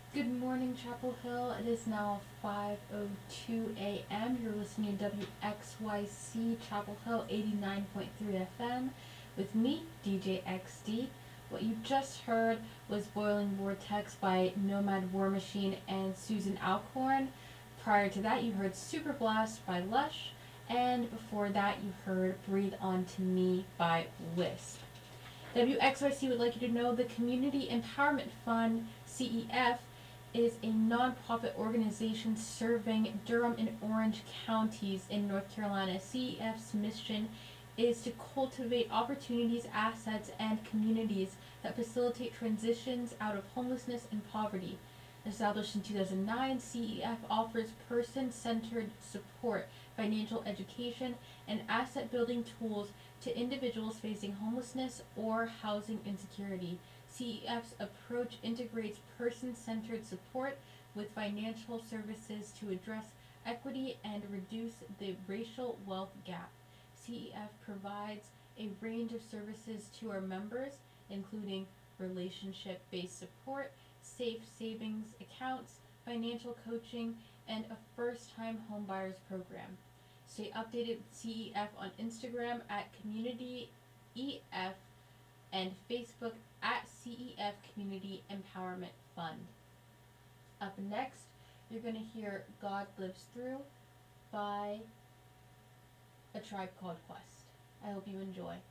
Good morning, Chapel Hill. It is now 5:02 a.m. You're listening to WXYC Chapel Hill 89.3 FM with me, DJ XD. What you just heard was Boiling Vortex by Nomad War Machine and Susan Alcorn. Prior to that, you heard Super Blast by Lush. And before that, you heard Breathe Onto Me by Wisp. WXYC would like you to know the Community Empowerment Fund, CEF, is a nonprofit organization serving Durham and Orange counties in North Carolina. CEF's mission is to cultivate opportunities, assets, and communities that facilitate transitions out of homelessness and poverty. Established in 2009, CEF offers person-centered support, financial education, and asset-building tools to individuals facing homelessness or housing insecurity. CEF's approach integrates person-centered support with financial services to address equity and reduce the racial wealth gap. CEF provides a range of services to our members, including relationship-based support, safe savings accounts, financial coaching, and a first-time homebuyers program. Stay updated with CEF on Instagram at CommunityEF and Facebook at CEF Community Empowerment Fund. Up next, you're going to hear God Lives Through by A Tribe Called Quest. I hope you enjoy.